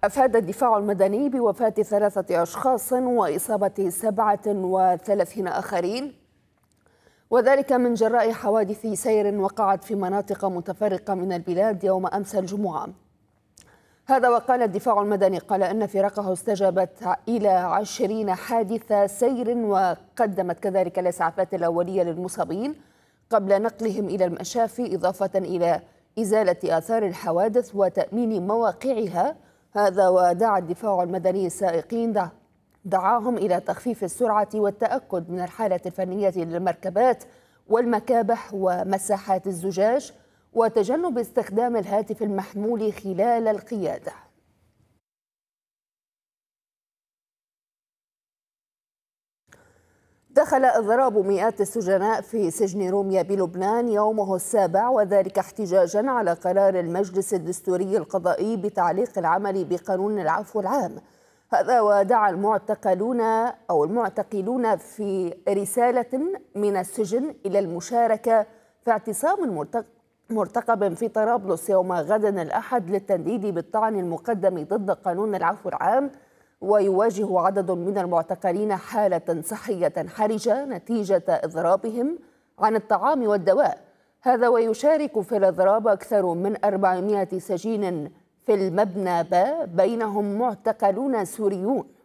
أفاد الدفاع المدني بوفاة 3 أشخاص وإصابة 37 آخرين، وذلك من جراء حوادث سير وقعت في مناطق متفرقة من البلاد يوم أمس الجمعة. هذا وقال الدفاع المدني قال أن فرقه استجابت إلى 20 حادث سير، وقدمت كذلك الإسعافات الأولية للمصابين قبل نقلهم إلى المشافي، إضافة إلى إزالة آثار الحوادث وتأمين مواقعها. هذا ودعا الدفاع المدني السائقين دعاهم إلى تخفيف السرعة والتأكد من الحالة الفنية للمركبات والمكابح ومساحات الزجاج، وتجنب استخدام الهاتف المحمول خلال القيادة. دخل إضراب مئات السجناء في سجن روميا بلبنان يومه السابع، وذلك احتجاجا على قرار المجلس الدستوري القضائي بتعليق العمل بقانون العفو العام. هذا ودعا المعتقلون في رسالة من السجن إلى المشاركة في اعتصام مرتقب في طرابلس يوم غد الأحد للتنديد بالطعن المقدم ضد قانون العفو العام. ويواجه عدد من المعتقلين حالة صحية حرجة نتيجة إضرابهم عن الطعام والدواء. هذا ويشارك في الإضراب أكثر من 400 سجين في المبنى ب، بينهم معتقلون سوريون.